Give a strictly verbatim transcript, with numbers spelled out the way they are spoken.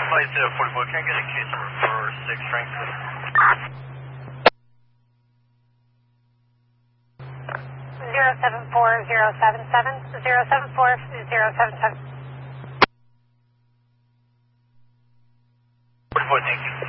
flight to forty-four, can I get a case number four six strength? Zero seven four zero seven seven zero seven four zero seven seven. forty-four, thank you.